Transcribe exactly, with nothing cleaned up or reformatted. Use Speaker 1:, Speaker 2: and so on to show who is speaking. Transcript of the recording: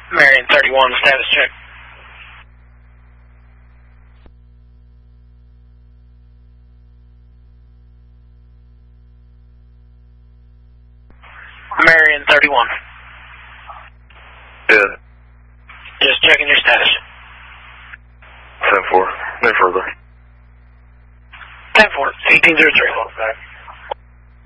Speaker 1: Marion thirty-one, status check. Marion thirty-one.
Speaker 2: Yeah.
Speaker 1: Just checking your status.
Speaker 2: ten four. No further.
Speaker 1: ten four, eighteen zero three.